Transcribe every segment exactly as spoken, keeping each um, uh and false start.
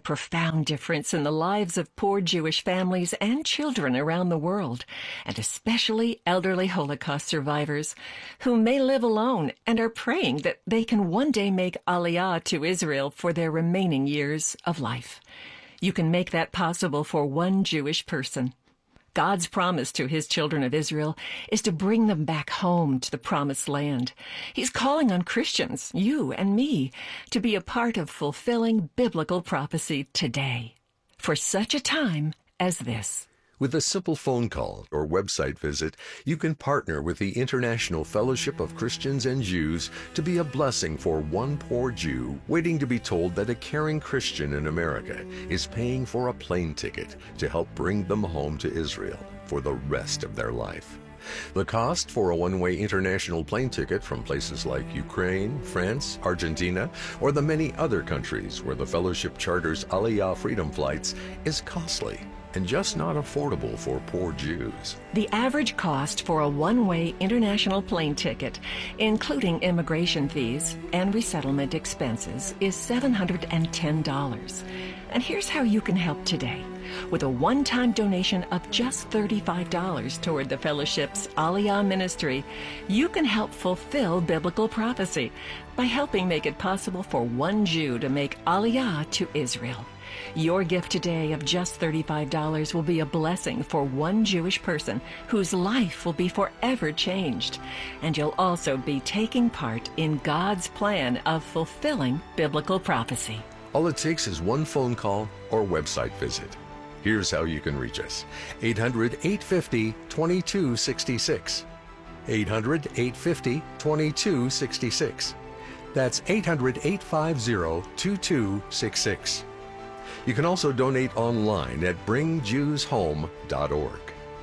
profound difference in the lives of poor Jewish families and children around the world, and especially elderly Holocaust survivors who may live alone and are praying that they can one day make Aliyah to Israel for their remaining years of life. You can make that possible for one Jewish person. God's promise to his children of Israel is to bring them back home to the promised land. He's calling on Christians, you and me, to be a part of fulfilling biblical prophecy today, for such a time as this. With a simple phone call or website visit, you can partner with the International Fellowship of Christians and Jews to be a blessing for one poor Jew waiting to be told that a caring Christian in America is paying for a plane ticket to help bring them home to Israel for the rest of their life. The cost for a one-way international plane ticket from places like Ukraine, France, Argentina, or the many other countries where the Fellowship charters Aliyah Freedom flights is costly and just not affordable for poor Jews. The average cost for a one-way international plane ticket, including immigration fees and resettlement expenses, is seven hundred ten dollars. And here's how you can help today. With a one-time donation of just thirty-five dollars toward the Fellowship's Aliyah ministry, you can help fulfill biblical prophecy by helping make it possible for one Jew to make Aliyah to Israel. Your gift today of just thirty-five dollars will be a blessing for one Jewish person whose life will be forever changed. And you'll also be taking part in God's plan of fulfilling biblical prophecy. All it takes is one phone call or website visit. Here's how you can reach us. eight hundred, eight five zero, two two six six. eight hundred, eight five zero, two two six six. That's eight hundred, eight five zero, two two six six. You can also donate online at bring jews home dot org.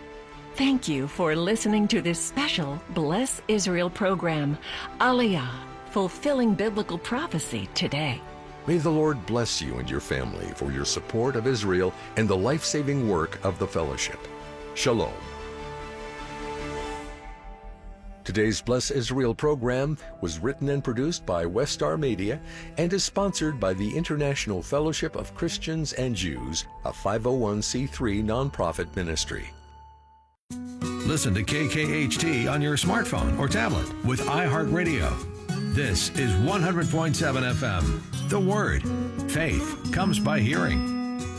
Thank you for listening to this special Bless Israel program, Aliyah, fulfilling biblical prophecy today. May the Lord bless you and your family for your support of Israel and the life-saving work of the Fellowship. Shalom. Today's Bless Israel program was written and produced by Westar Media and is sponsored by the International Fellowship of Christians and Jews, a five oh one c three nonprofit ministry. Listen to K K H T on your smartphone or tablet with iHeartRadio. This is one hundred point seven F M. The Word. Faith comes by hearing.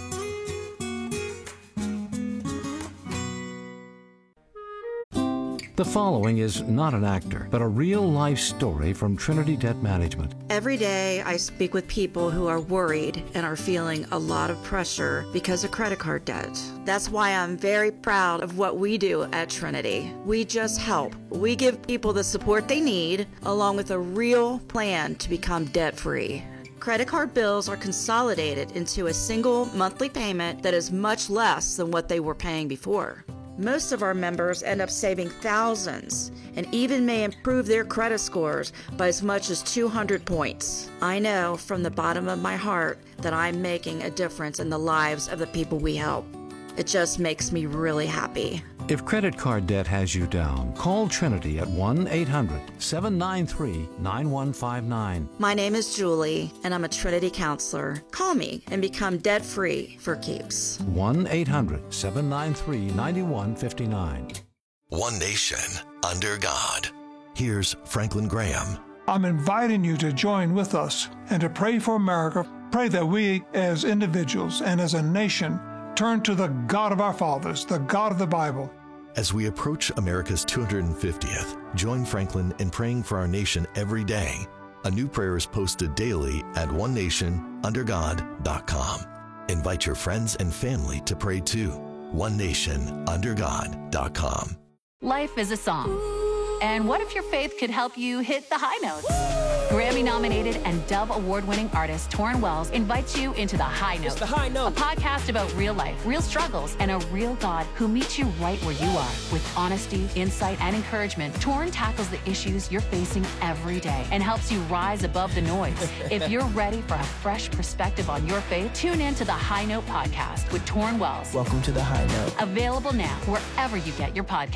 The following is not an actor, but a real-life story from Trinity Debt Management. Every day I speak with people who are worried and are feeling a lot of pressure because of credit card debt. That's why I'm very proud of what we do at Trinity. We just help. We give people the support they need, along with a real plan to become debt-free. Credit card bills are consolidated into a single monthly payment that is much less than what they were paying before. Most of our members end up saving thousands and even may improve their credit scores by as much as two hundred points. I know from the bottom of my heart that I'm making a difference in the lives of the people we help. It just makes me really happy. If credit card debt has you down, call Trinity at one eight hundred, seven nine three, nine one five nine. My name is Julie, and I'm a Trinity counselor. Call me and become debt-free for keeps. one eight hundred, seven nine three, nine one five nine. One nation under God. Here's Franklin Graham. I'm inviting you to join with us and to pray for America. Pray that we as individuals and as a nation turn to the God of our fathers, the God of the Bible. As we approach America's two hundred fiftieth, join Franklin in praying for our nation every day. A new prayer is posted daily at one nation under god dot com. Invite your friends and family to pray too. one nation under god dot com. Life is a song. And what if your faith could help you hit the high notes? Grammy-nominated and Dove Award-winning artist Torrin Wells invites you into The High Note. It's The High Note. A podcast about real life, real struggles, and a real God who meets you right where you are. With honesty, insight, and encouragement, Torrin tackles the issues you're facing every day and helps you rise above the noise. If you're ready for a fresh perspective on your faith, tune in to The High Note podcast with Torrin Wells. Welcome to The High Note. Available now wherever you get your podcasts.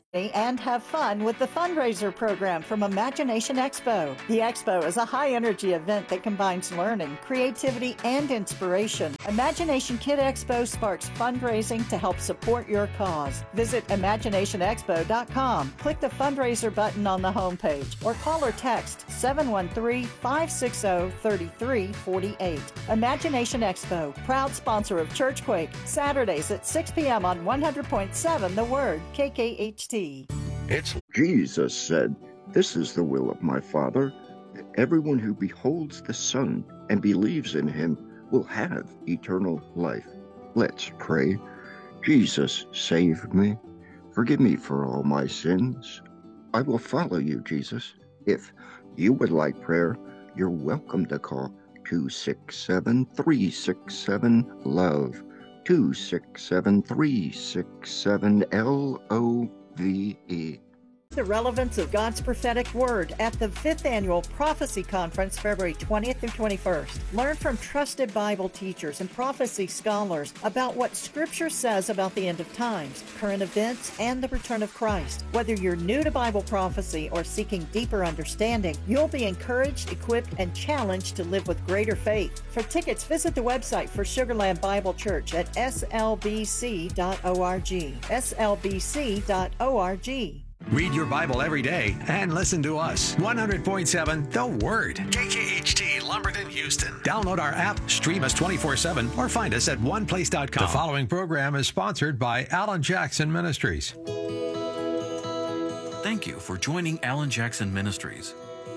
and have fun with the fundraiser program from Imagination Expo. The Expo is a high-energy event that combines learning, creativity, and inspiration. Imagination Kid Expo sparks fundraising to help support your cause. Visit imagination expo dot com, click the fundraiser button on the homepage, or call or text seven one three, five six zero, three three four eight. Imagination Expo, proud sponsor of Churchquake, Saturdays at six p.m. on one hundred point seven The Word, K K H T. It's Jesus said, "This is the will of my Father, that everyone who beholds the Son and believes in him will have eternal life." Let's pray. Jesus, save me. Forgive me for all my sins. I will follow you, Jesus. If you would like prayer, you're welcome to call two six seven, three six seven, LOVE, two six seven, three six seven, L O V E. The relevance of God's prophetic word at the fifth Annual Prophecy Conference, February twentieth through twenty-first. Learn from trusted Bible teachers and prophecy scholars about what Scripture says about the end of times, current events, and the return of Christ. Whether you're new to Bible prophecy or seeking deeper understanding, you'll be encouraged, equipped, and challenged to live with greater faith. For tickets, visit the website for Sugar Land Bible Church at S L B C dot org. S L B C dot org. Read your Bible every day and listen to us. one hundred point seven The Word. K K H T, Lumberton, Houston. Download our app, stream us twenty-four seven, or find us at one place dot com. The following program is sponsored by Alan Jackson Ministries. Thank you for joining Alan Jackson Ministries.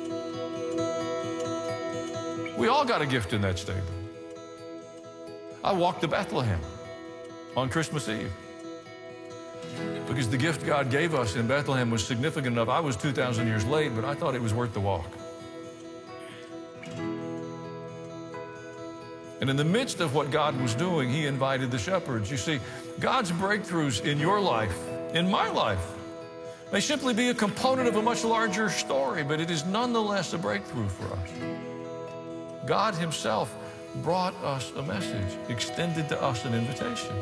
We all got a gift in that stable. I walked to Bethlehem on Christmas Eve, because the gift God gave us in Bethlehem was significant enough. I was two thousand years late, but I thought it was worth the walk. And in the midst of what God was doing, he invited the shepherds. You see, God's breakthroughs in your life, in my life, may simply be a component of a much larger story, but it is nonetheless a breakthrough for us. God himself brought us a message, extended to us an invitation.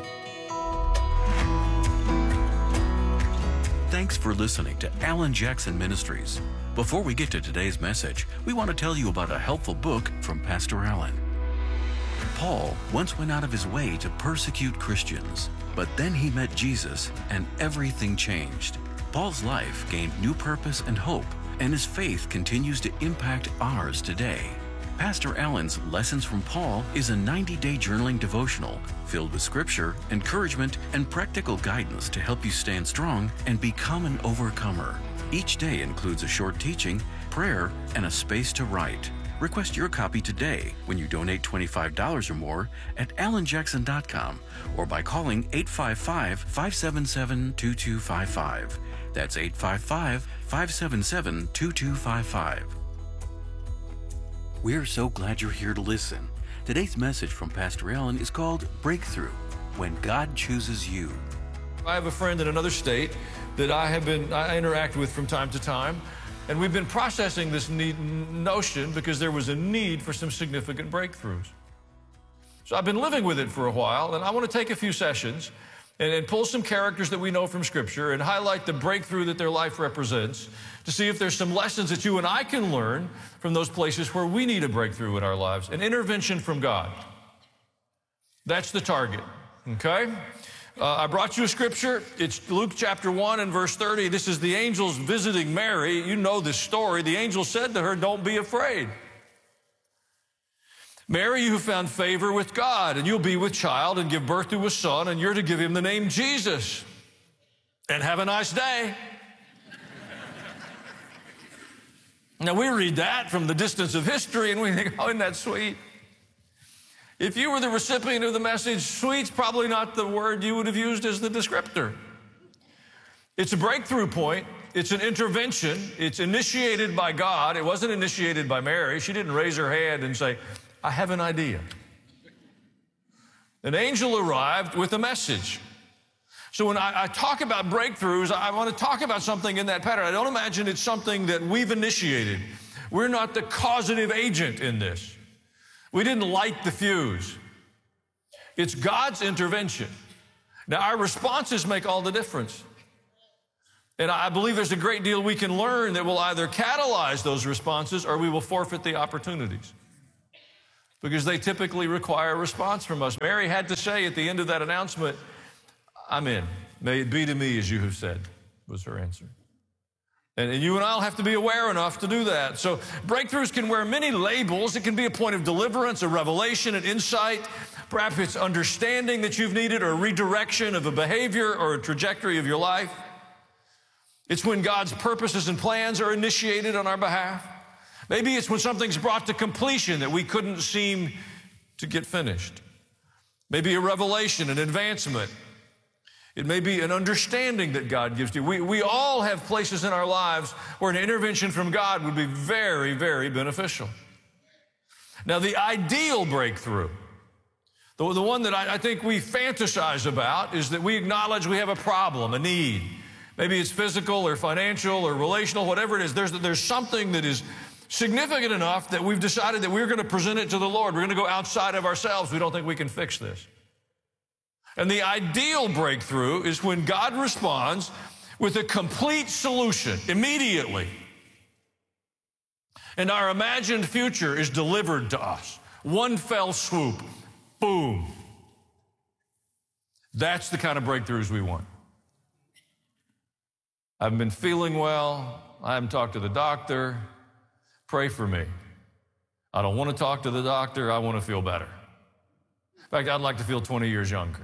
Thanks for listening to Alan Jackson Ministries. Before we get to today's message, we want to tell you about a helpful book from Pastor Alan. Paul once went out of his way to persecute Christians, but then he met Jesus and everything changed. Paul's life gained new purpose and hope, and his faith continues to impact ours today. Pastor Alan's Lessons from Paul is a ninety-day journaling devotional filled with scripture, encouragement, and practical guidance to help you stand strong and become an overcomer. Each day includes a short teaching, prayer, and a space to write. Request your copy today when you donate twenty-five dollars or more at alan jackson dot com or by calling eight five five, five seven seven, two two five five. That's eight five five, five seven seven, two two five five. We're so glad you're here to listen. Today's message from Pastor Alan is called Breakthrough, When God Chooses You. I have a friend in another state that I have been, I interact with from time to time, and we've been processing this need, notion because there was a need for some significant breakthroughs. So I've been living with it for a while, and I want to take a few sessions and, and pull some characters that we know from Scripture and highlight the breakthrough that their life represents to see if there's some lessons that you and I can learn from those places where we need a breakthrough in our lives, an intervention from God. That's the target, okay? Uh, I brought you a scripture. It's Luke chapter one and verse thirty. This is the angels visiting Mary. You know this story. The angel said to her, "Don't be afraid. Mary, you have found favor with God, and you'll be with child and give birth to a son, and you're to give him the name Jesus. And have a nice day." Now, we read that from the distance of history, and we think, oh, isn't that sweet? If you were the recipient of the message, sweet's probably not the word you would have used as the descriptor. It's a breakthrough point. It's an intervention. It's initiated by God. It wasn't initiated by Mary. She didn't raise her hand and say, "I have an idea." An angel arrived with a message. So when I, I talk about breakthroughs, I want to talk about something in that pattern. I don't imagine it's something that we've initiated. We're not the causative agent in this. We didn't light the fuse. It's God's intervention. Now, our responses make all the difference. And I believe there's a great deal we can learn that will either catalyze those responses or we will forfeit the opportunities, because they typically require a response from us. Mary had to say at the end of that announcement, I'm in. May it be to me as you have said, was her answer. And, and you and I will have to be aware enough to do that. So breakthroughs can wear many labels. It can be a point of deliverance, a revelation, an insight. Perhaps it's understanding that you've needed, or a redirection of a behavior or a trajectory of your life. It's when God's purposes and plans are initiated on our behalf. Maybe it's when something's brought to completion that we couldn't seem to get finished. Maybe a revelation, an advancement. It may be an understanding that God gives to you. We, we all have places in our lives where an intervention from God would be very, very beneficial. Now, the ideal breakthrough, the, the one that I, I think we fantasize about, is that we acknowledge we have a problem, a need. Maybe it's physical or financial or relational, whatever it is. There's, there's something that is significant enough that we've decided that we're going to present it to the Lord. We're going to go outside of ourselves. We don't think we can fix this. And the ideal breakthrough is when God responds with a complete solution immediately. And our imagined future is delivered to us. One fell swoop. Boom. That's the kind of breakthroughs we want. I haven't been feeling well. I haven't talked to the doctor. Pray for me. I don't want to talk to the doctor. I want to feel better. In fact, I'd like to feel twenty years younger.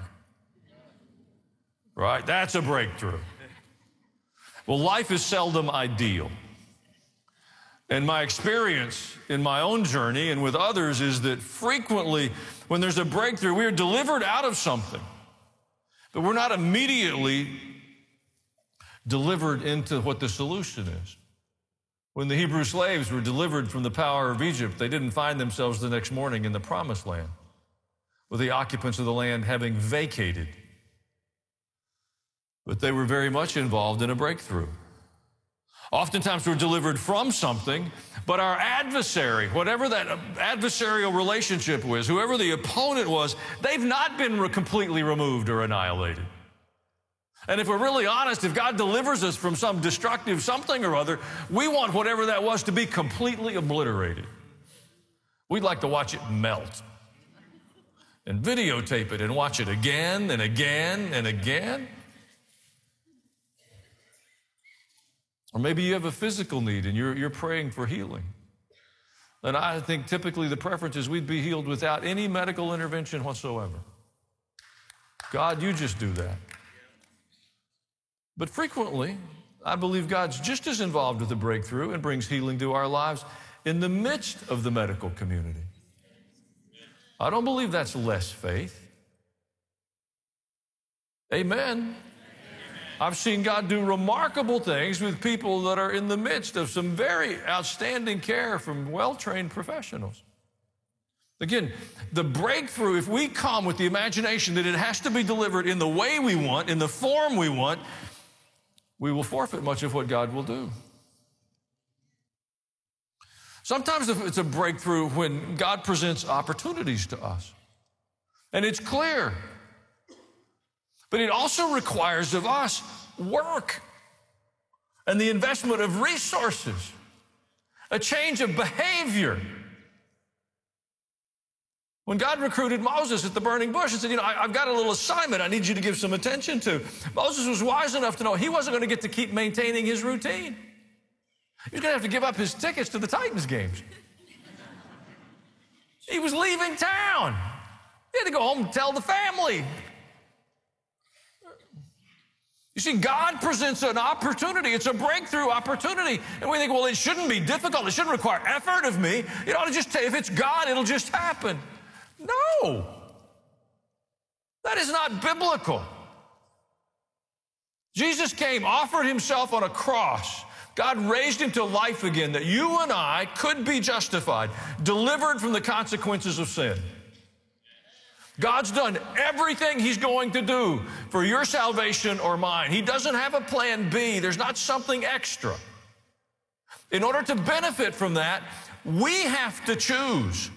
Right? That's a breakthrough. Well, life is seldom ideal. And my experience in my own journey and with others is that frequently when there's a breakthrough, we are delivered out of something, but we're not immediately delivered into what the solution is. When the Hebrew slaves were delivered from the power of Egypt, they didn't find themselves the next morning in the promised land, with the occupants of the land having vacated. But they were very much involved in a breakthrough. Oftentimes we're delivered from something, but our adversary, whatever that adversarial relationship was, whoever the opponent was, they've not been re- completely removed or annihilated. And if we're really honest, if God delivers us from some destructive something or other, we want whatever that was to be completely obliterated. We'd like to watch it melt and videotape it and watch it again and again and again. Or maybe you have a physical need and you're, you're praying for healing. And I think typically the preference is we'd be healed without any medical intervention whatsoever. God, you just do that. But frequently, I believe God's just as involved with the breakthrough and brings healing to our lives in the midst of the medical community. I don't believe that's less faith. Amen. I've seen God do remarkable things with people that are in the midst of some very outstanding care from well-trained professionals. Again, the breakthrough, if we come with the imagination that it has to be delivered in the way we want, in the form we want, we will forfeit much of what God will do. Sometimes it's a breakthrough when God presents opportunities to us, and it's clear. But it also requires of us work and the investment of resources, a change of behavior. When God recruited Moses at the burning bush and said, you know, I, I've got a little assignment I need you to give some attention to. Moses was wise enough to know he wasn't going to get to keep maintaining his routine. He was going to have to give up his tickets to the Titans games. He was leaving town. He had to go home and tell the family. You see, God presents an opportunity. It's a breakthrough opportunity. And we think, well, it shouldn't be difficult. It shouldn't require effort of me. It ought to just, if it's God, it'll just happen. No. That is not biblical. Jesus came, offered himself on a cross. God raised him to life again that you and I could be justified, delivered from the consequences of sin. God's done everything he's going to do for your salvation or mine. He doesn't have a plan B. There's not something extra. In order to benefit from that, we have to choose.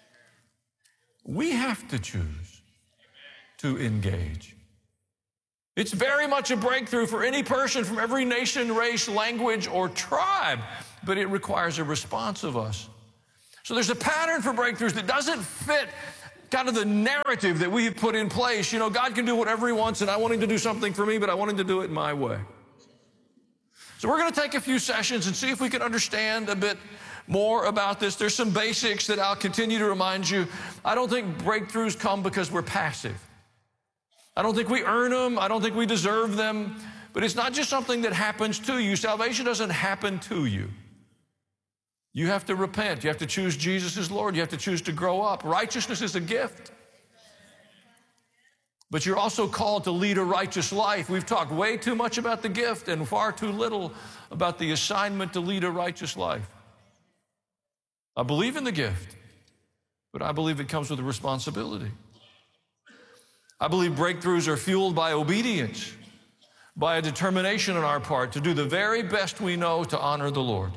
We have to choose to engage. It's very much a breakthrough for any person from every nation, race, language, or tribe, but it requires a response of us. So there's a pattern for breakthroughs that doesn't fit kind of the narrative that we have put in place. You know, God can do whatever he wants, and I want him to do something for me, but I want him to do it my way. So we're going to take a few sessions and see if we can understand a bit more about this. There's some basics that I'll continue to remind you. I don't think breakthroughs come because we're passive. I don't think we earn them. I don't think we deserve them. But it's not just something that happens to you. Salvation doesn't happen to you. You have to repent. You have to choose Jesus as Lord. You have to choose to grow up. Righteousness is a gift. But you're also called to lead a righteous life. We've talked way too much about the gift and far too little about the assignment to lead a righteous life. I believe in the gift, but I believe it comes with a responsibility. I believe breakthroughs are fueled by obedience, by a determination on our part to do the very best we know to honor the Lord.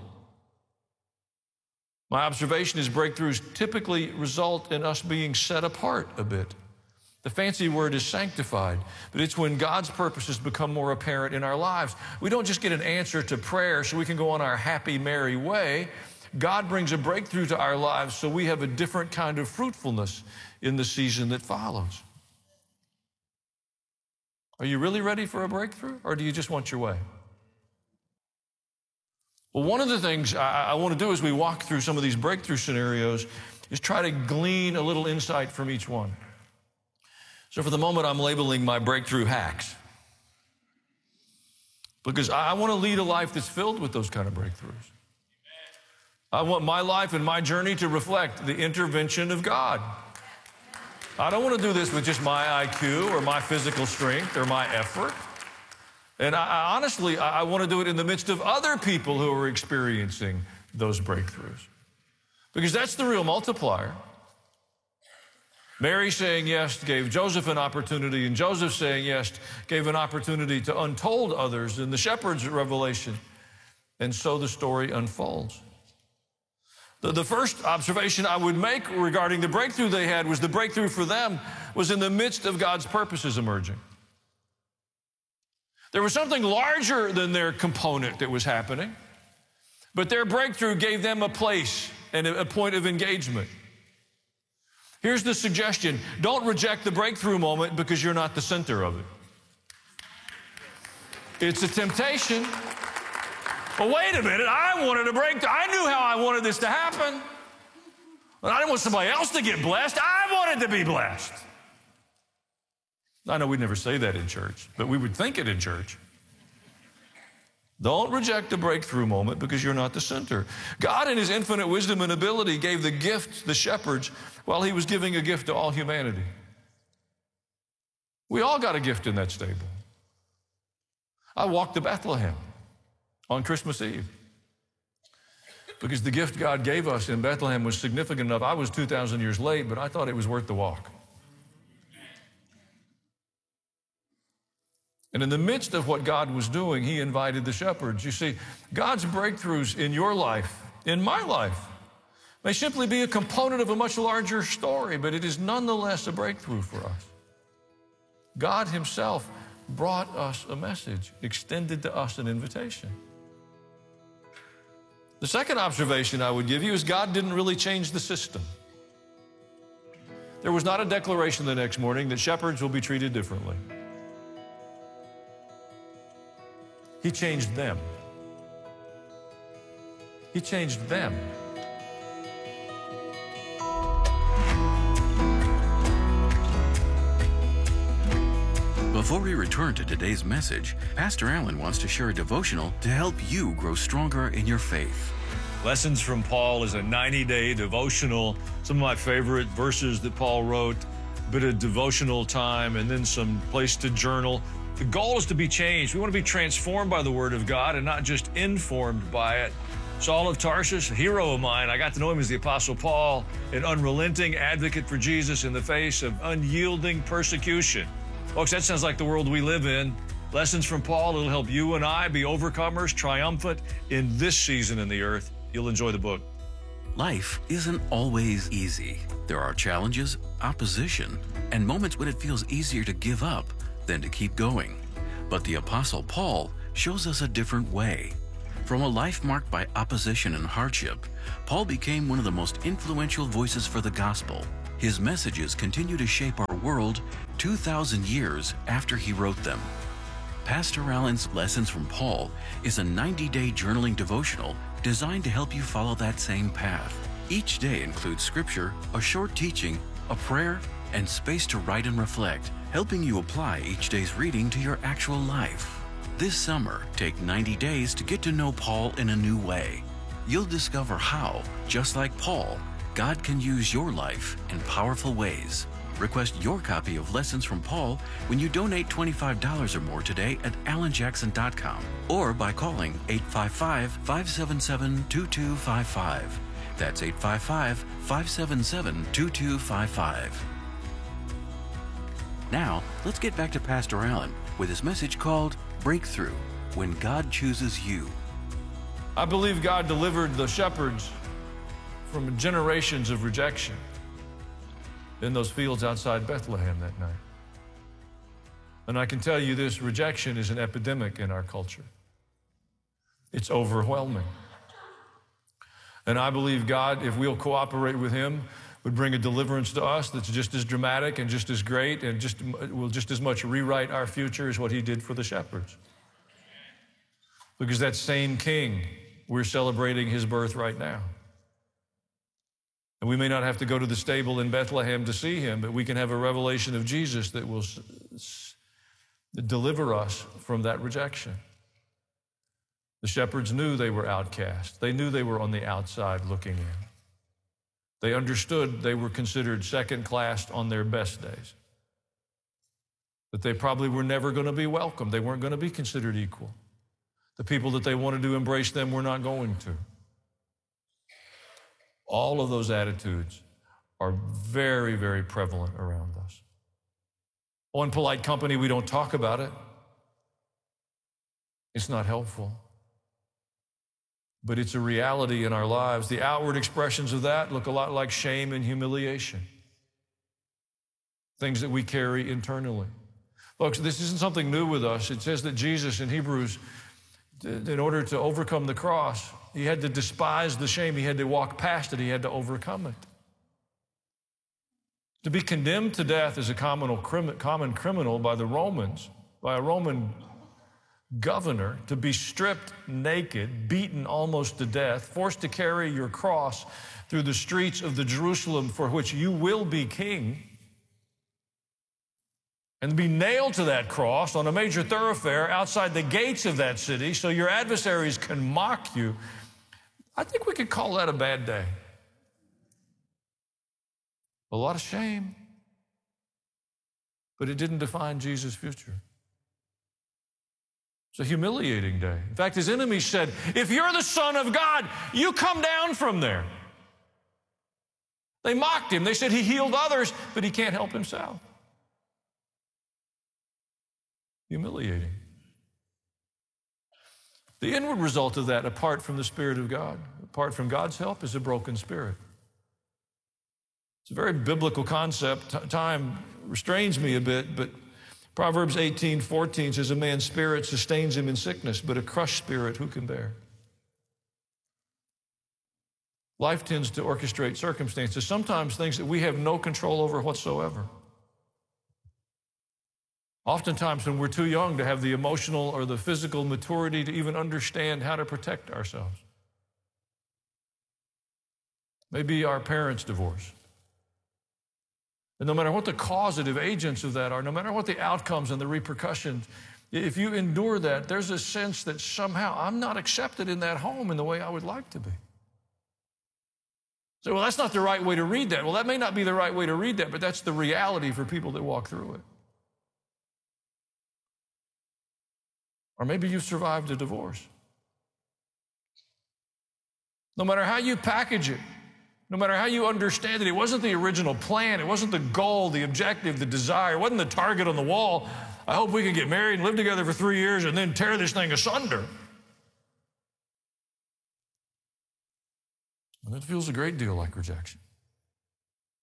My observation is breakthroughs typically result in us being set apart a bit. The fancy word is sanctified, but it's when God's purposes become more apparent in our lives. We don't just get an answer to prayer so we can go on our happy, merry way. God brings a breakthrough to our lives so we have a different kind of fruitfulness in the season that follows. Are you really ready for a breakthrough, or do you just want your way? Well, one of the things I, I want to do as we walk through some of these breakthrough scenarios is try to glean a little insight from each one. So for the moment, I'm labeling my breakthrough hacks, because I, I want to lead a life that's filled with those kind of breakthroughs. I want my life and my journey to reflect the intervention of God. I don't want to do this with just my I Q or my physical strength or my effort. And I, I honestly, I, I want to do it in the midst of other people who are experiencing those breakthroughs, because that's the real multiplier. Mary saying yes gave Joseph an opportunity, and Joseph saying yes gave an opportunity to untold others in the shepherd's revelation. And so the story unfolds. The, the first observation I would make regarding the breakthrough they had was the breakthrough for them was in the midst of God's purposes emerging. There was something larger than their component that was happening, but their breakthrough gave them a place and a, a point of engagement. Here's the suggestion: don't reject the breakthrough moment because you're not the center of it. It's a temptation. Well, wait a minute, I wanted a breakthrough. I knew how I wanted this to happen. But I didn't want somebody else to get blessed. I wanted to be blessed. I know we'd never say that in church, but we would think it in church. Don't reject the breakthrough moment because you're not the center. God, in his infinite wisdom and ability, gave the gift to the shepherds while he was giving a gift to all humanity. We all got a gift in that stable. I walked to Bethlehem on Christmas Eve because the gift God gave us in Bethlehem was significant enough. I was two thousand years late, but I thought it was worth the walk. And in the midst of what God was doing, he invited the shepherds. You see, God's breakthroughs in your life, in my life, may simply be a component of a much larger story, but it is nonetheless a breakthrough for us. God himself brought us a message, extended to us an invitation. The second observation I would give you is God didn't really change the system. There was not a declaration the next morning that shepherds will be treated differently. He changed them. He changed them. Before we return to today's message, Pastor Allen wants to share a devotional to help you grow stronger in your faith. Lessons from Paul is a ninety-day devotional. Some of my favorite verses that Paul wrote, a bit of devotional time, and then some place to journal. The goal is to be changed. We want to be transformed by the Word of God and not just informed by it. Saul of Tarsus, a hero of mine, I got to know him as the Apostle Paul, an unrelenting advocate for Jesus in the face of unyielding persecution. Folks, that sounds like the world we live in. Lessons from Paul, it'll help you and I be overcomers, triumphant in this season in the earth. You'll enjoy the book. Life isn't always easy. There are challenges, opposition, and moments when it feels easier to give up than to keep going. But the Apostle Paul shows us a different way. From a life marked by opposition and hardship, Paul became one of the most influential voices for the gospel. His messages continue to shape our world two thousand years after he wrote them. Pastor Allen's Lessons from Paul is a ninety-day journaling devotional designed to help you follow that same path. Each day includes scripture, a short teaching, a prayer, and space to write and reflect, helping you apply each day's reading to your actual life. This summer, take ninety days to get to know Paul in a new way. You'll discover how, just like Paul, God can use your life in powerful ways. Request your copy of Lessons from Paul when you donate twenty-five dollars or more today at alan jackson dot com or by calling eight five five, five seven seven, two two five five. That's eight five five, five seven seven, two two five five. Now, let's get back to Pastor Allen with his message called Breakthrough, When God Chooses You. I believe God delivered the shepherds from generations of rejection in those fields outside Bethlehem that night. And I can tell you this, rejection is an epidemic in our culture. It's overwhelming. And I believe God, if we'll cooperate with him, would bring a deliverance to us that's just as dramatic and just as great and just will just as much rewrite our future as what he did for the shepherds. Because that same king, we're celebrating his birth right now. And we may not have to go to the stable in Bethlehem to see him, but we can have a revelation of Jesus that will s- s- deliver us from that rejection. The shepherds knew they were outcast. They knew they were on the outside looking in. They understood they were considered second class on their best days. That they probably were never going to be welcome. They weren't going to be considered equal. The people that they wanted to embrace them were not going to. All of those attitudes are very, very prevalent around us. Oh, in polite company, we don't talk about it. It's not helpful. But it's a reality in our lives. The outward expressions of that look a lot like shame and humiliation. Things that we carry internally. Folks, this isn't something new with us. It says that Jesus in Hebrews, in order to overcome the cross, he had to despise the shame. He had to walk past it. He had to overcome it. To be condemned to death as a common criminal by the Romans, by a Roman governor, to be stripped naked, beaten almost to death, forced to carry your cross through the streets of the Jerusalem for which you will be king, and be nailed to that cross on a major thoroughfare outside the gates of that city so your adversaries can mock you. I think we could call that a bad day. A lot of shame. But it didn't define Jesus' future. It's a humiliating day. In fact, his enemies said, if you're the Son of God, you come down from there. They mocked him. They said he healed others, but he can't help himself. Humiliating. The inward result of that, apart from the Spirit of God, apart from God's help, is a broken spirit. It's a very biblical concept. T- time restrains me a bit, but Proverbs eighteen fourteen says, a man's spirit sustains him in sickness, but a crushed spirit who can bear? Life tends to orchestrate circumstances, sometimes things that we have no control over whatsoever. Oftentimes when we're too young to have the emotional or the physical maturity to even understand how to protect ourselves. Maybe our parents' divorce. And no matter what the causative agents of that are, no matter what the outcomes and the repercussions, if you endure that, there's a sense that somehow I'm not accepted in that home in the way I would like to be. So, well, that's not the right way to read that. Well, that may not be the right way to read that, but that's the reality for people that walk through it. Or maybe you've survived a divorce. No matter how you package it, no matter how you understand it, it wasn't the original plan, it wasn't the goal, the objective, the desire, it wasn't the target on the wall. I hope we can get married and live together for three years and then tear this thing asunder. And it feels a great deal like rejection.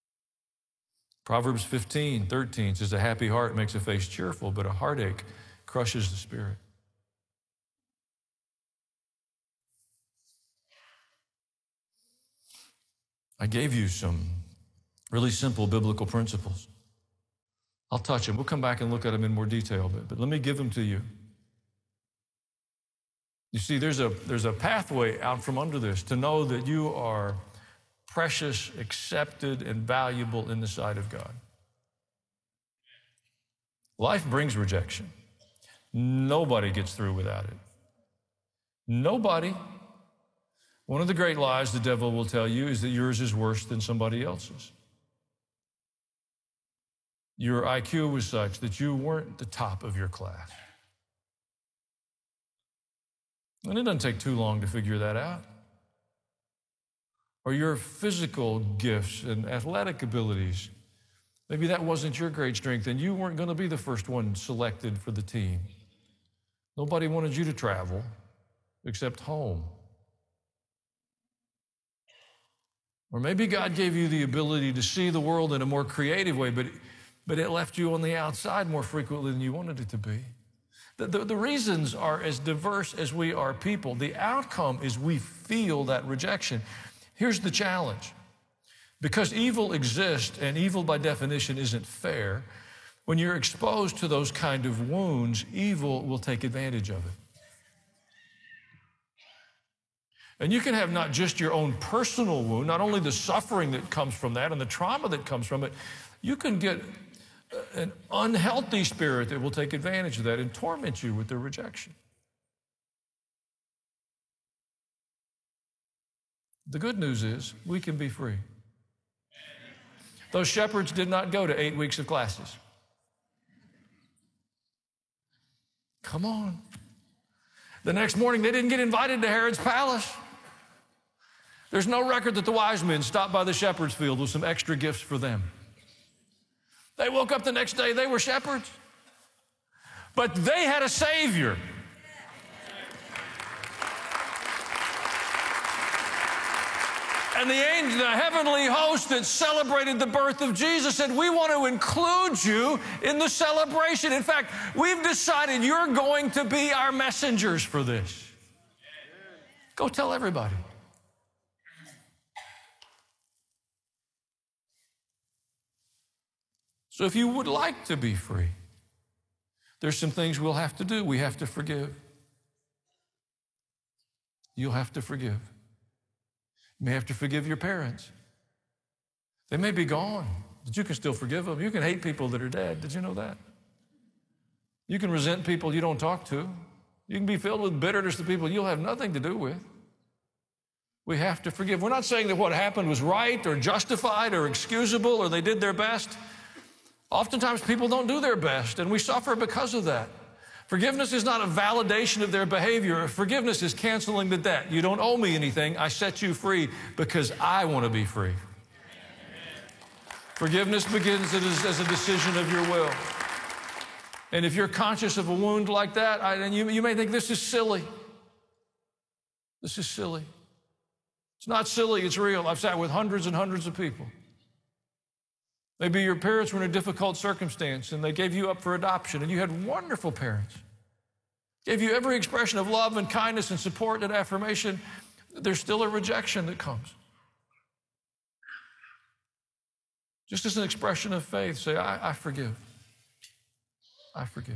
Proverbs fifteen thirteen says, a happy heart makes a face cheerful, but a heartache crushes the spirit. I gave you some really simple biblical principles. I'll touch them. We'll come back and look at them in more detail, but, but let me give them to you. You see, there's a, there's a pathway out from under this to know that you are precious, accepted, and valuable in the sight of God. Life brings rejection. Nobody gets through without it. Nobody. One of the great lies the devil will tell you is that yours is worse than somebody else's. Your I Q was such that you weren't the top of your class. And it doesn't take too long to figure that out. Or your physical gifts and athletic abilities, maybe that wasn't your great strength and you weren't going to be the first one selected for the team. Nobody wanted you to travel except home. Or maybe God gave you the ability to see the world in a more creative way, but, but it left you on the outside more frequently than you wanted it to be. The, the, the reasons are as diverse as we are people. The outcome is we feel that rejection. Here's the challenge. Because evil exists, and evil by definition isn't fair, when you're exposed to those kind of wounds, evil will take advantage of it. And you can have not just your own personal wound, not only the suffering that comes from that and the trauma that comes from it, you can get an unhealthy spirit that will take advantage of that and torment you with their rejection. The good news is we can be free. Those shepherds did not go to eight weeks of classes. Come on. The next morning, they didn't get invited to Herod's palace. There's no record that the wise men stopped by the shepherd's field with some extra gifts for them. They woke up the next day, they were shepherds. But they had a Savior. And the angel, the heavenly host that celebrated the birth of Jesus said, we want to include you in the celebration. In fact, we've decided you're going to be our messengers for this. Go tell everybody. So if you would like to be free, there's some things we'll have to do. We have to forgive. You'll have to forgive. You may have to forgive your parents. They may be gone, but you can still forgive them. You can hate people that are dead. Did you know that? You can resent people you don't talk to. You can be filled with bitterness to people you'll have nothing to do with. We have to forgive. We're not saying that what happened was right or justified or excusable or they did their best. Oftentimes people don't do their best, and we suffer because of that. Forgiveness is not a validation of their behavior. Forgiveness is canceling the debt. You don't owe me anything. I set you free because I want to be free. Forgiveness begins as a decision of your will. And if you're conscious of a wound like that, I, and you, you may think this is silly. This is silly. It's not silly, it's real. I've sat with hundreds and hundreds of people. Maybe your parents were in a difficult circumstance and they gave you up for adoption and you had wonderful parents. Gave you every expression of love and kindness and support and affirmation. There's still a rejection that comes. Just as an expression of faith, say, I, I forgive. I forgive.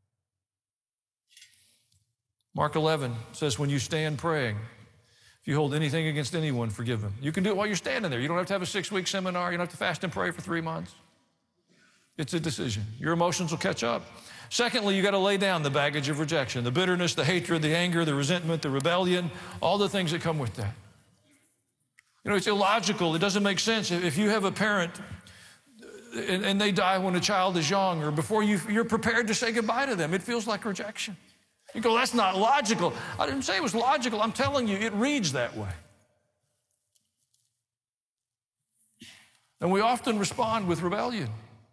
Mark eleven says, when you stand praying, if you hold anything against anyone, forgive them. You can do it while you're standing there. You don't have to have a six-week seminar. You don't have to fast and pray for three months. It's a decision. Your emotions will catch up. Secondly, you got to lay down the baggage of rejection, the bitterness, the hatred, the anger, the resentment, the rebellion, all the things that come with that. You know, it's illogical. It doesn't make sense. If you have a parent and, and they die when a child is young or before you, you're prepared to say goodbye to them, it feels like rejection. You go, that's not logical. I didn't say it was logical. I'm telling you, it reads that way. And we often respond with rebellion.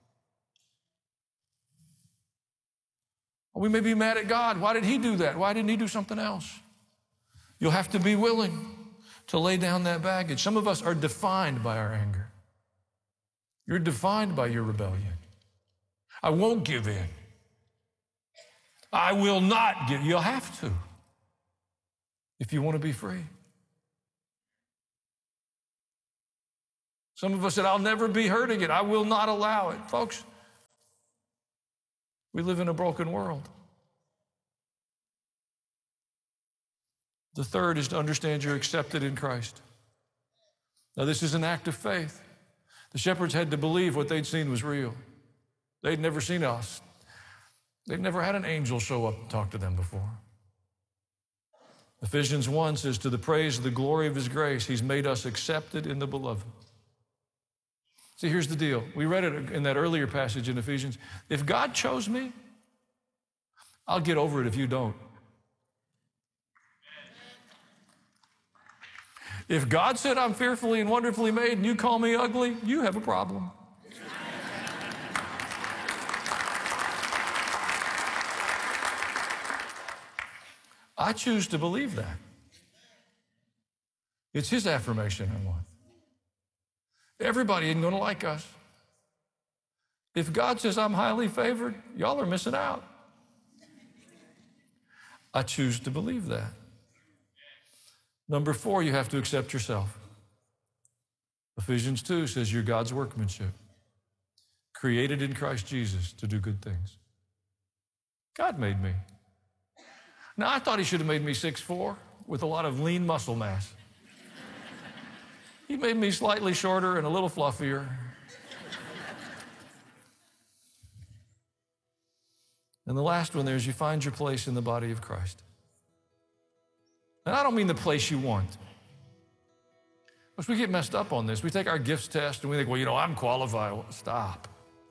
We may be mad at God. Why did he do that? Why didn't he do something else? You'll have to be willing to lay down that baggage. Some of us are defined by our anger. You're defined by your rebellion. I won't give in. I will not give. You'll have to if you want to be free. Some of us said, I'll never be hurt again. I will not allow it. Folks, we live in a broken world. The third is to understand you're accepted in Christ. Now, this is an act of faith. The shepherds had to believe what they'd seen was real. They'd never seen us. They'd never had an angel show up and talk to them before. Ephesians one says, to the praise of the glory of his grace, he's made us accepted in the beloved. See, here's the deal. We read it in that earlier passage in Ephesians. If God chose me, I'll get over it if you don't. If God said I'm fearfully and wonderfully made and you call me ugly, you have a problem. I choose to believe that. It's his affirmation I want. Everybody isn't going to like us. If God says I'm highly favored, y'all are missing out. I choose to believe that. Number four, you have to accept yourself. Ephesians two says you're God's workmanship, created in Christ Jesus to do good things. God made me. Now, I thought he should have made me six foot four with a lot of lean muscle mass. He made me slightly shorter and a little fluffier. And the last one there is you find your place in the body of Christ. And I don't mean the place you want. Because we get messed up on this. We take our gifts test and we think, well, you know, I'm qualified. Well, stop.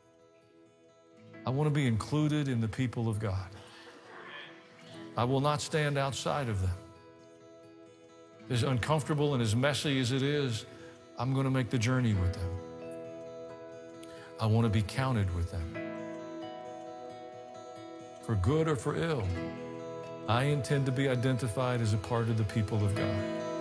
I want to be included in the people of God. I will not stand outside of them. As uncomfortable and as messy as it is, I'm going to make the journey with them. I want to be counted with them. For good or for ill, I intend to be identified as a part of the people of God.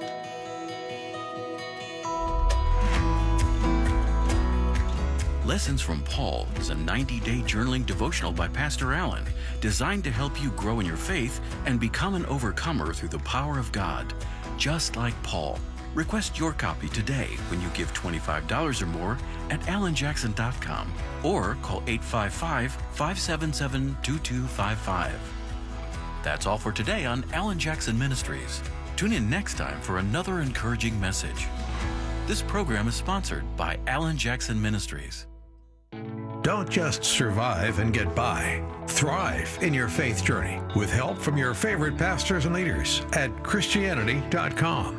Lessons from Paul is a ninety-day journaling devotional by Pastor Allen, designed to help you grow in your faith and become an overcomer through the power of God, just like Paul. Request your copy today when you give twenty-five dollars or more at alan jackson dot com or call eight five five, five seven seven, two two five five. That's all for today on Alan Jackson Ministries. Tune in next time for another encouraging message. This program is sponsored by Alan Jackson Ministries. Don't just survive and get by. Thrive in your faith journey with help from your favorite pastors and leaders at Christianity dot com.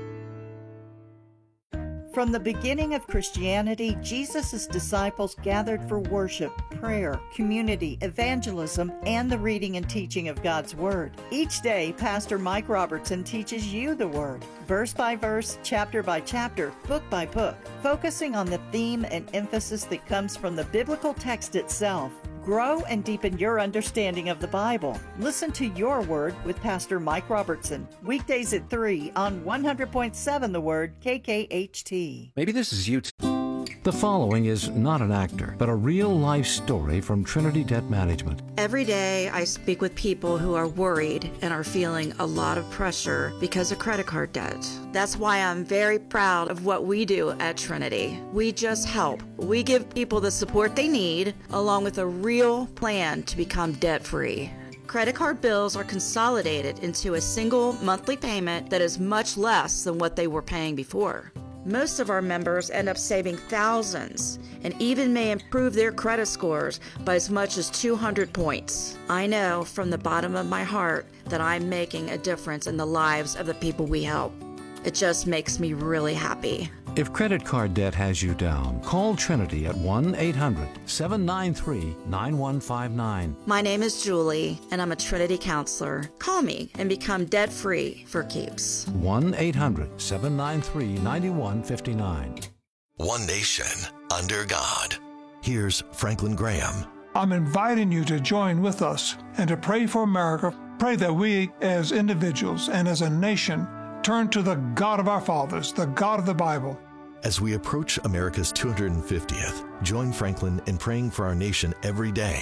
From the beginning of Christianity, Jesus' disciples gathered for worship, prayer, community, evangelism, and the reading and teaching of God's Word. Each day, Pastor Mike Robertson teaches you the Word, verse by verse, chapter by chapter, book by book, focusing on the theme and emphasis that comes from the biblical text itself. Grow and deepen your understanding of the Bible. Listen to Your Word with Pastor Mike Robertson. Weekdays at three on one hundred point seven The Word, K K H T. Maybe this is you. T- the following is not an actor, but a real-life story from Trinity Debt Management. Every day I speak with people who are worried and are feeling a lot of pressure because of credit card debt. That's why I'm very proud of what we do at Trinity. We just help. We give people the support they need, along with a real plan to become debt-free. Credit card bills are consolidated into a single monthly payment that is much less than what they were paying before. Most of our members end up saving thousands and even may improve their credit scores by as much as two hundred points. I know from the bottom of my heart that I'm making a difference in the lives of the people we help. It just makes me really happy. If credit card debt has you down, call Trinity at one eight hundred, seven nine three, nine one five nine. My name is Julie, and I'm a Trinity counselor. Call me and become debt-free for keeps. one eight hundred, seven nine three, nine one five nine. One nation under God. Here's Franklin Graham. I'm inviting you to join with us and to pray for America. Pray that we as individuals and as a nation turn to the God of our fathers, the God of the Bible. As we approach America's two hundred fiftieth, join Franklin in praying for our nation every day.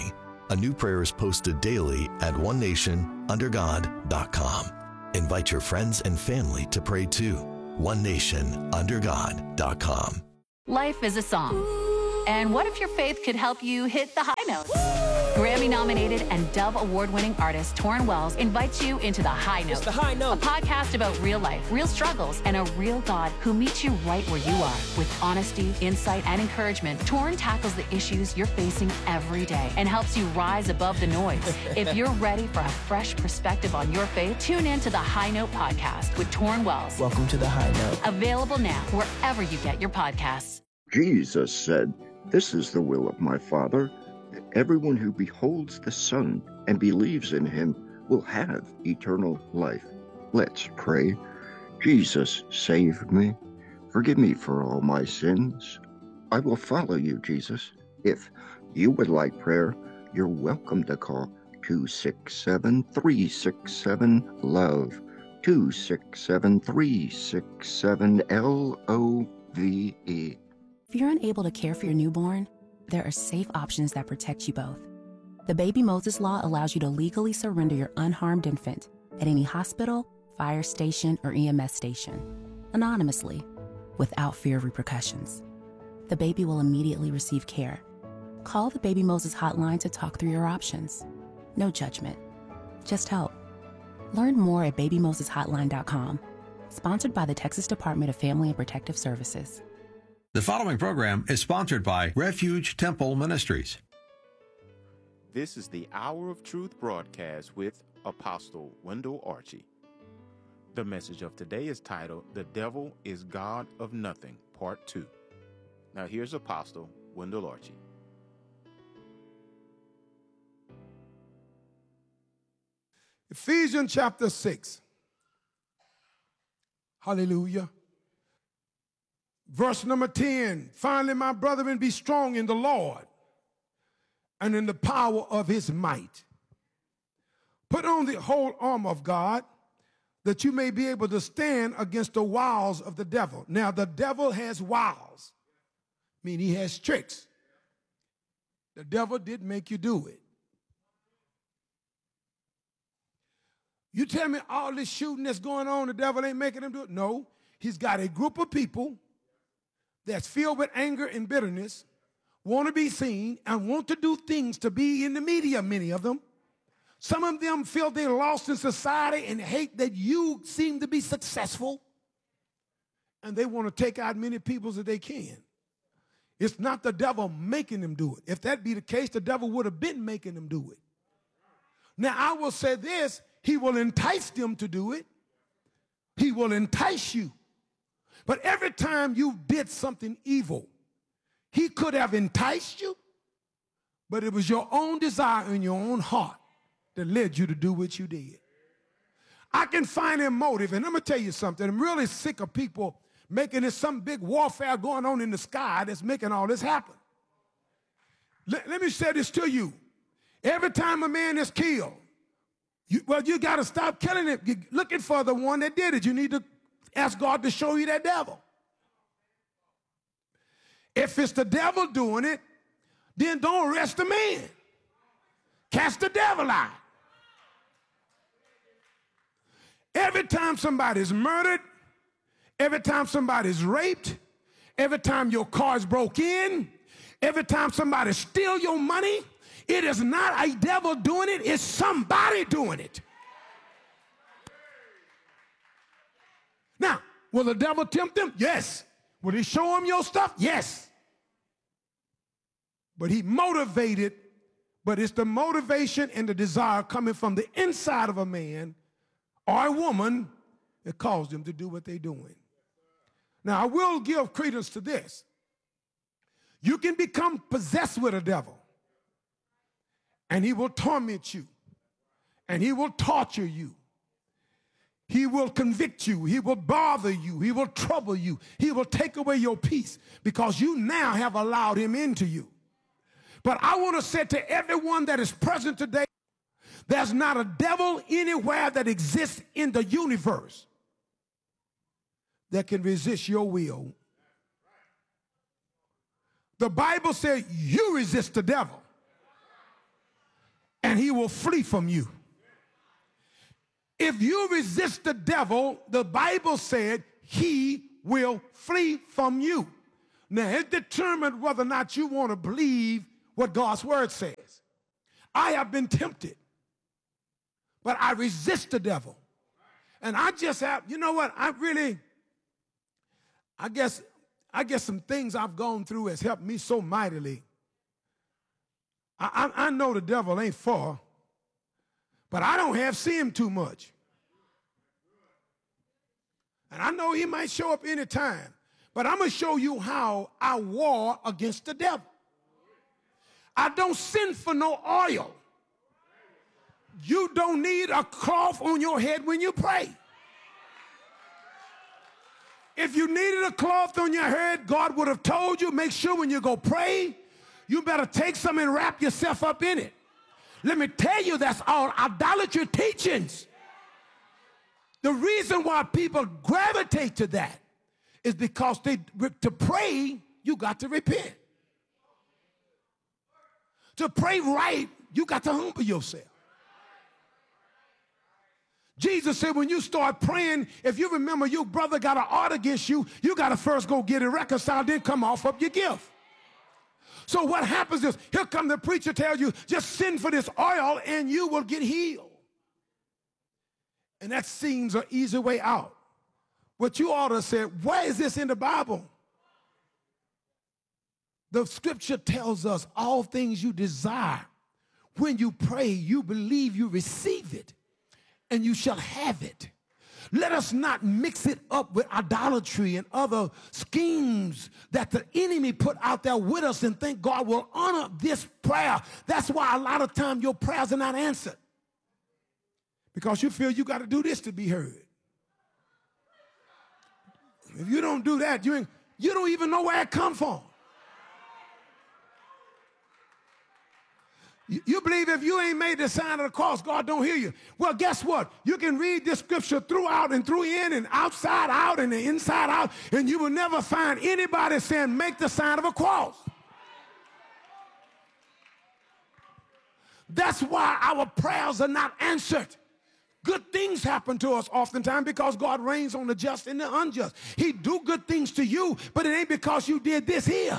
A new prayer is posted daily at one nation under god dot com. Invite your friends and family to pray too. one nation under god dot com. Life is a song. And what if your faith could help you hit the high notes? Grammy-nominated and Dove Award-winning artist Torrin Wells invites you into The High Note. It's The High Note. A podcast about real life, real struggles, and a real God who meets you right where you are. With honesty, insight, and encouragement, Torrin tackles the issues you're facing every day and helps you rise above the noise. If you're ready for a fresh perspective on your faith, tune in to The High Note podcast with Torrin Wells. Welcome to The High Note. Available now wherever you get your podcasts. Jesus said, "This is the will of my Father, that everyone who beholds the Son and believes in him will have eternal life." Let's pray. Jesus, save me. Forgive me for all my sins. I will follow you, Jesus. If you would like prayer, you're welcome to call two six seven, three six seven, LOVE, two six seven, three six seven, L O V E. If you're unable to care for your newborn, there are safe options that protect you both. The Baby Moses Law allows you to legally surrender your unharmed infant at any hospital, fire station, or E M S station, anonymously, without fear of repercussions. The baby will immediately receive care. Call the Baby Moses hotline to talk through your options. No judgment, just help. Learn more at baby moses hotline dot com. Sponsored by the Texas Department of Family and Protective Services. The following program is sponsored by Refuge Temple Ministries. This is the Hour of Truth broadcast with Apostle Wendell Archie. The message of today is titled, "The Devil is God of Nothing, Part two. Now here's Apostle Wendell Archie. Ephesians chapter six. Hallelujah. Verse number ten, "Finally, my brethren, be strong in the Lord and in the power of his might. Put on the whole armor of God, that you may be able to stand against the wiles of the devil." Now, the devil has wiles, meaning he has tricks. The devil didn't make you do it. You tell me all this shooting that's going on, the devil ain't making him do it? No, he's got a group of people that's filled with anger and bitterness, want to be seen, and want to do things to be in the media, many of them. Some of them feel they're lost in society and hate that you seem to be successful, and they want to take out many people as they can. It's not the devil making them do it. If that be the case, the devil would have been making them do it. Now, I will say this, he will entice them to do it. He will entice you. But every time you did something evil, he could have enticed you, but it was your own desire in your own heart that led you to do what you did. I can find a motive, and I'm going to tell you something. I'm really sick of people making this some big warfare going on in the sky that's making all this happen. Let, let me say this to you. Every time a man is killed, you, well, you got to stop killing it. You're looking for the one that did it. You need to ask God to show you that devil. If it's the devil doing it, then don't arrest the man. Cast the devil out. Every time somebody's murdered, every time somebody's raped, every time your car's broke in, every time somebody steals your money, it is not a devil doing it, it's somebody doing it. Now, will the devil tempt them? Yes. Will he show them your stuff? Yes. But he motivated, but it's the motivation and the desire coming from the inside of a man or a woman that caused them to do what they're doing. Now, I will give credence to this. You can become possessed with a devil, and he will torment you, and he will torture you. He will convict you. He will bother you. He will trouble you. He will take away your peace because you now have allowed him into you. But I want to say to everyone that is present today, there's not a devil anywhere that exists in the universe that can resist your will. The Bible says you resist the devil, and he will flee from you. If you resist the devil, the Bible said he will flee from you. Now, it's determined whether or not you want to believe what God's word says. I have been tempted, but I resist the devil. And I just have, you know what, I really, I guess, I guess some things I've gone through has helped me so mightily. I, I, I know the devil ain't for, but I don't have seen him too much. And I know he might show up anytime, but I'm going to show you how I war against the devil. I don't sin for no oil. You don't need a cloth on your head when you pray. If you needed a cloth on your head, God would have told you, make sure when you go pray, you better take some and wrap yourself up in it. Let me tell you, that's all idolatry teachings. The reason why people gravitate to that is because they, to pray, you got to repent. To pray right, you got to humble yourself. Jesus said when you start praying, if you remember your brother got an ought against you, you got to first go get it reconciled, then come off up your gift. So what happens is, here come the preacher tells you, just send for this oil and you will get healed. And that seems an easy way out. What you ought to say, where is this in the Bible? The scripture tells us all things you desire. When you pray, you believe you receive it, and you shall have it. Let us not mix it up with idolatry and other schemes that the enemy put out there with us and think God will honor this prayer. That's why a lot of times your prayers are not answered. Because you feel you got to do this to be heard. If you don't do that, you, ain't, you don't even know where it come from. You, you believe if you ain't made the sign of the cross, God don't hear you. Well, guess what? You can read this scripture throughout and through in and outside out and the inside out, and you will never find anybody saying make the sign of a cross. That's why our prayers are not answered. Good things happen to us oftentimes because God reigns on the just and the unjust. He do good things to you, but it ain't because you did this here.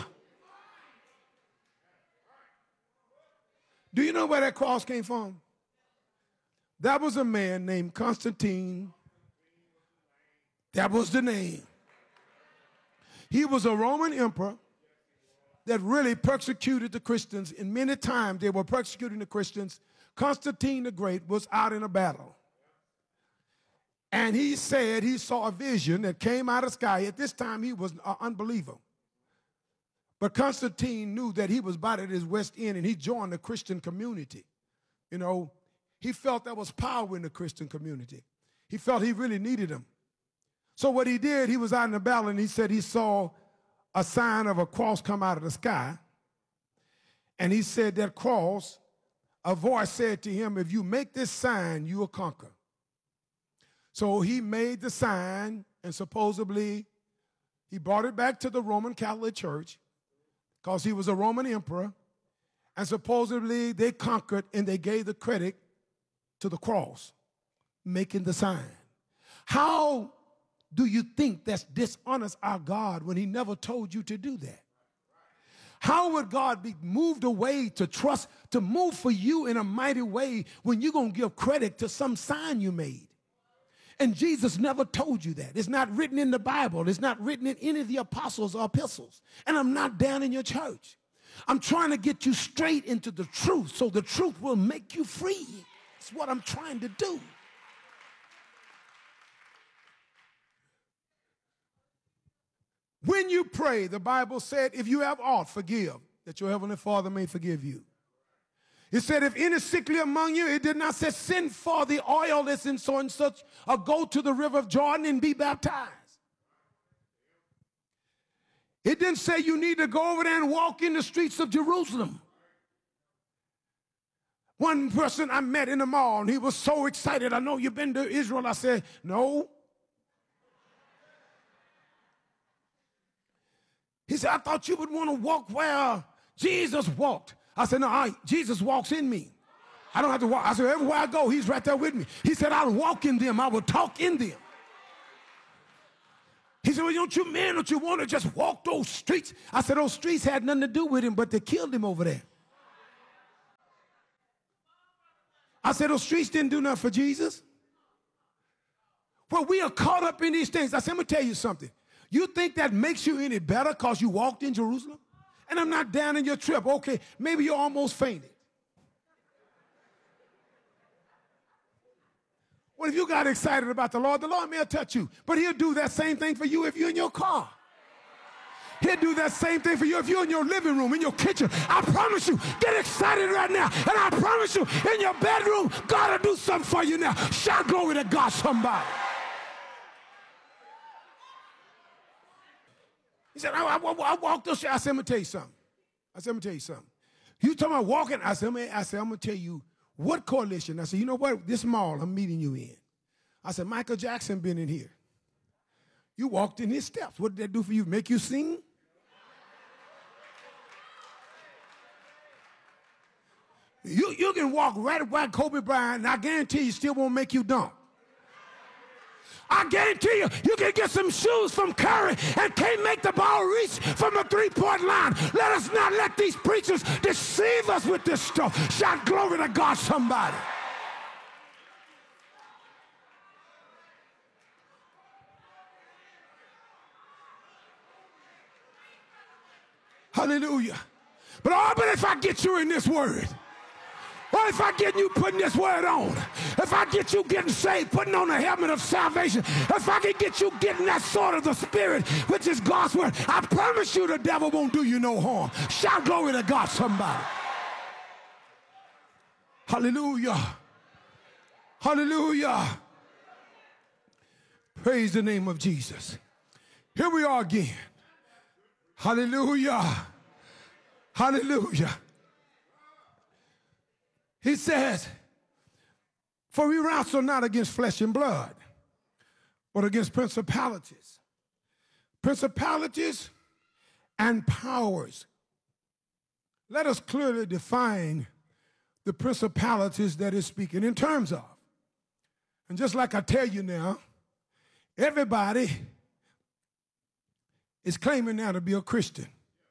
Do you know where that cross came from? That was a man named Constantine. That was the name. He was a Roman emperor that really persecuted the Christians, and many times they were persecuting the Christians. Constantine the Great was out in a battle. And he said he saw a vision that came out of the sky. At this time, he was an unbeliever. But Constantine knew that he was about at his west end, and he joined the Christian community. You know, he felt there was power in the Christian community. He felt he really needed them. So what he did, he was out in the battle, and he said he saw a sign of a cross come out of the sky. And he said that cross, a voice said to him, if you make this sign, you will conquer. So he made the sign, and supposedly he brought it back to the Roman Catholic Church because he was a Roman emperor, and supposedly they conquered and they gave the credit to the cross, making the sign. How do you think that dishonors our God when he never told you to do that? How would God be moved away to trust, to move for you in a mighty way when you're going to give credit to some sign you made? And Jesus never told you that. It's not written in the Bible. It's not written in any of the apostles or epistles. And I'm not down in your church. I'm trying to get you straight into the truth so the truth will make you free. That's what I'm trying to do. When you pray, the Bible said, if you have aught, forgive, that your heavenly Father may forgive you. It said, if any sickly among you, it did not say, send for the oil that's in so and such, or go to the river of Jordan and be baptized. It didn't say you need to go over there and walk in the streets of Jerusalem. One person I met in the mall, and he was so excited. I know you've been to Israel. I said, no. He said, I thought you would want to walk where Jesus walked. I said, no, I, Jesus walks in me. I don't have to walk. I said, everywhere I go, he's right there with me. He said, I'll walk in them. I will talk in them. He said, well, don't you men, don't you want to just walk those streets? I said, those streets had nothing to do with him, but they killed him over there. I said, those streets didn't do nothing for Jesus. Well, we are caught up in these things. I said, let me tell you something. You think that makes you any better because you walked in Jerusalem? And I'm not down in your trip. Okay, maybe you almost fainted. Well, if you got excited about the Lord, the Lord may have touched you. But he'll do that same thing for you if you're in your car. He'll do that same thing for you if you're in your living room, in your kitchen. I promise you, get excited right now. And I promise you, in your bedroom, God will do something for you now. Shout glory to God, somebody. He said, I, I, I walked those. I said, I'm going to tell you something. I said, I'm going to tell you something. You talking about walking? I said, I said, I'm going to tell you what coalition. I said, you know what? This mall I'm meeting you in. I said, Michael Jackson been in here. You walked in his steps. What did that do for you? Make you sing? You, you can walk right by Kobe Bryant, and I guarantee you still won't make you dunk. I guarantee you, you can get some shoes from Curry and can't make the ball reach from a three-point line. Let us not let these preachers deceive us with this stuff. Shout glory to God, somebody. Hallelujah. But oh, but if I get you in this word, or if I get you putting this word on, if I get you getting saved, putting on the helmet of salvation, if I can get you getting that sword of the Spirit, which is God's word, I promise you the devil won't do you no harm. Shout glory to God, somebody. Hallelujah. Hallelujah. Praise the name of Jesus. Here we are again. Hallelujah. Hallelujah. He says, for we wrestle not against flesh and blood, but against principalities. Principalities and powers. Let us clearly define the principalities that it's speaking in terms of. And just like I tell you now, everybody is claiming now to be a Christian.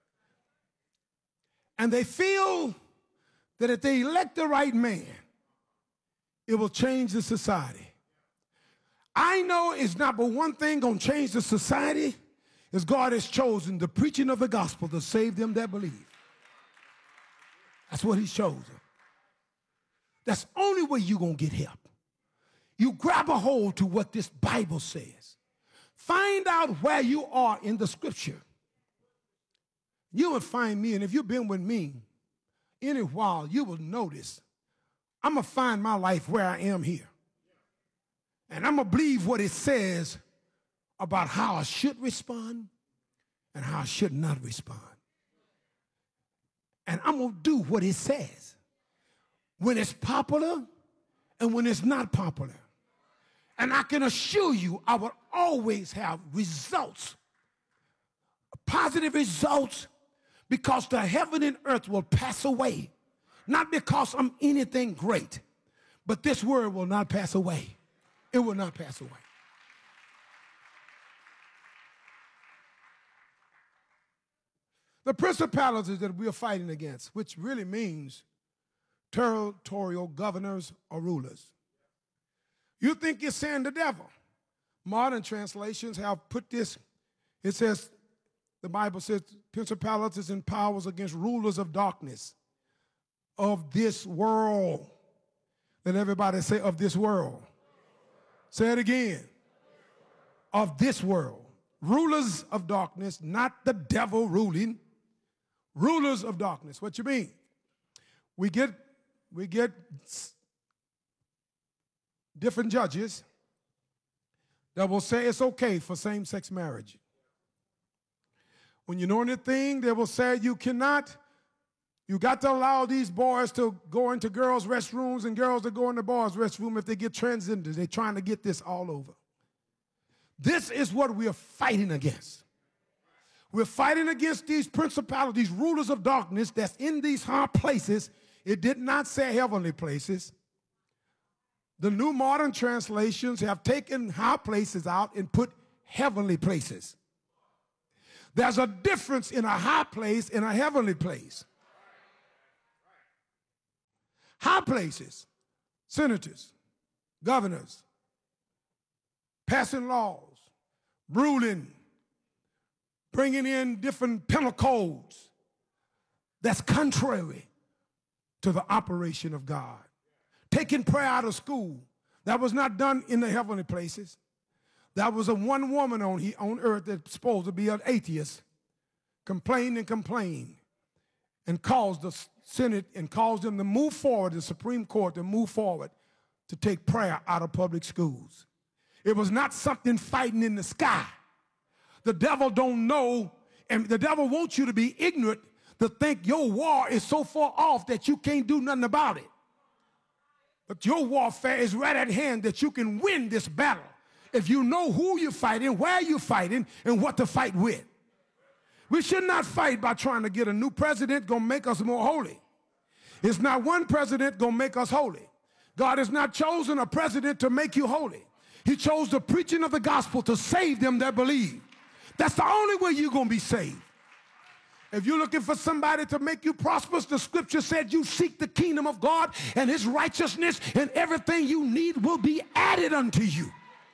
And they feel that if they elect the right man, it will change the society. I know it's not but one thing going to change the society is God has chosen the preaching of the gospel to save them that believe. That's what he's chosen. That's the only way you're going to get help. You grab a hold to what this Bible says. Find out where you are in the scripture. You will find me, and if you've been with me any while, you will notice I'm going to find my life where I am here. And I'm going to believe what it says about how I should respond and how I should not respond. And I'm going to do what it says when it's popular and when it's not popular. And I can assure you I will always have results, positive results, because the heaven and earth will pass away. Not because I'm anything great, but this word will not pass away. It will not pass away. The principalities that we are fighting against, which really means territorial governors or rulers. You think you're saying the devil. Modern translations have put this, it says, the Bible says, principalities and powers against rulers of darkness of this world. Let everybody say, of this world. Say it again. Of this world. Rulers of darkness, not the devil ruling. Rulers of darkness. What you mean? We get, we get different judges that will say it's okay for same-sex marriage. When you know anything, they will say you cannot, you got to allow these boys to go into girls' restrooms and girls to go into boys' restroom if they get transgender. They're trying to get this all over. This is what we are fighting against. We're fighting against these principalities, rulers of darkness that's in these high places It did not say heavenly places. The New Modern Translations have taken high places out and put heavenly places. There's a difference in a high place and a heavenly place. High places, senators, governors, passing laws, ruling, bringing in different penal codes. That's contrary to the operation of God. Taking prayer out of school, that was not done in the heavenly places. That was a one woman on, he, on earth that's supposed to be an atheist, complained and complained, and caused the Senate and caused them to move forward, the Supreme Court to move forward to take prayer out of public schools. It was not something fighting in the sky. The devil don't know, and the devil wants you to be ignorant to think your war is so far off that you can't do nothing about it. But your warfare is right at hand that you can win this battle if you know who you're fighting, where you're fighting, and what to fight with. We should not fight by trying to get a new president gonna make us more holy. It's not one president gonna make us holy. God has not chosen a president to make you holy. He chose the preaching of the gospel to save them that believe. That's the only way you're gonna be saved. If you're looking for somebody to make you prosperous, the scripture said you seek the kingdom of God and his righteousness, and everything you need will be added unto you.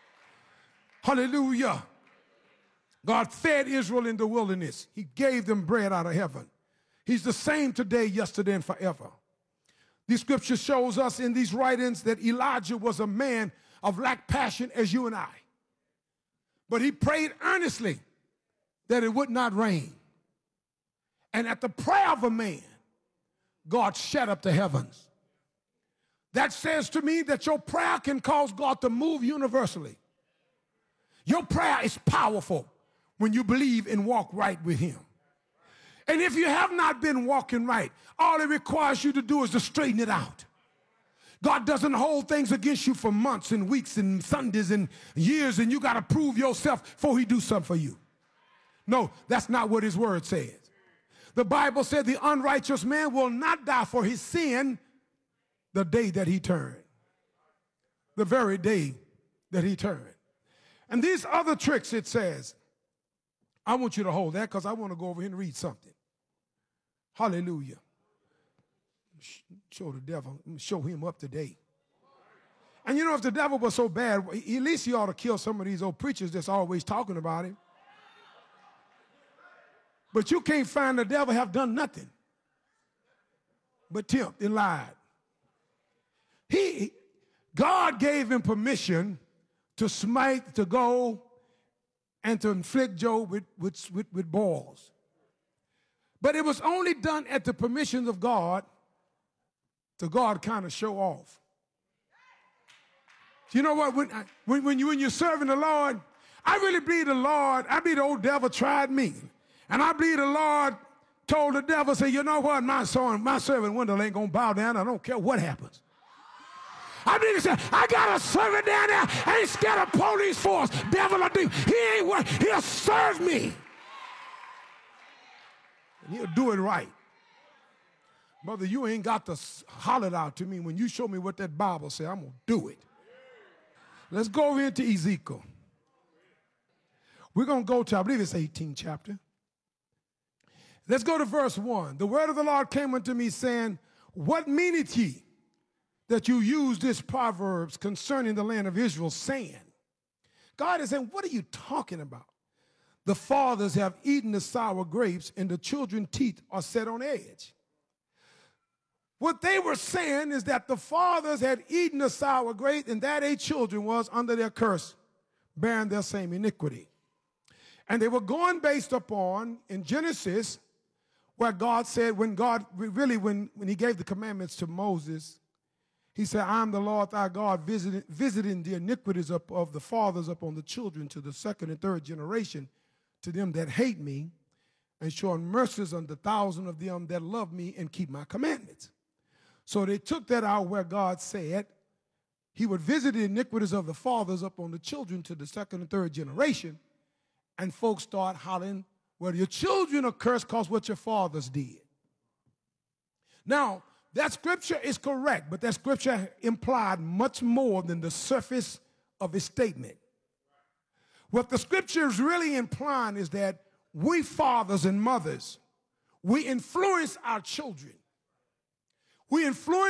Hallelujah. God fed Israel in the wilderness. He gave them bread out of heaven. He's the same today, yesterday, and forever. The scripture shows us in these writings that Elijah was a man of like passion as you and I. But he prayed earnestly that it would not rain. And at the prayer of a man, God shut up the heavens. That says to me that your prayer can cause God to move universally. Your prayer is powerful when you believe and walk right with him. And if you have not been walking right, all it requires you to do is to straighten it out. God doesn't hold things against you for months and weeks and Sundays and years, and you got to prove yourself before he do something for you. No, that's not what his word says. The Bible said the unrighteous man will not die for his sin the day that he turned. The very day that he turned. And these other tricks, it says, I want you to hold that because I want to go over here and read something. Hallelujah. Show the devil, show him up today. And you know, if the devil was so bad, at least he ought to kill some of these old preachers that's always talking about him. But you can't find the devil have done nothing but tempt and lied. He, God gave him permission to smite, to go and to inflict Job with, with, with, with boils. But it was only done at the permission of God to God kind of show off. You know what? When, when, when, you, when you're serving the Lord, I really believe the Lord, I believe the old devil tried me. And I believe the Lord told the devil, say, you know what, my son, my servant Wendell ain't going to bow down. I don't care what happens. I believe he said, I got a servant down there. I ain't scared of police force, devil or demon. He ain't what, he'll serve me. And he'll do it right. Brother, you ain't got to holler it out to me. When you show me what that Bible says, I'm going to do it. Let's go over into Ezekiel. We're going to go to, I believe it's eighteenth chapter. Let's go to verse one. The word of the Lord came unto me, saying, what meaneth ye that you use this proverbs concerning the land of Israel, saying? God is saying, what are you talking about? The fathers have eaten the sour grapes, and the children's teeth are set on edge. What they were saying is that the fathers had eaten the sour grape, and that their children was under their curse, bearing their same iniquity. And they were going based upon, in Genesis, where God said, when God, really when, when he gave the commandments to Moses, he said, I'm the Lord thy God, visiting, visiting the iniquities of, of the fathers upon the children to the second and third generation, to them that hate me, and showing mercies unto the thousand of them that love me and keep my commandments. So they took that out where God said he would visit the iniquities of the fathers upon the children to the second and third generation, and folks start hollering, well, your children are cursed because what your fathers did. Now, that scripture is correct, but that scripture implied much more than the surface of its statement. What the scripture is really implying is that we fathers and mothers, we influence our children. We influence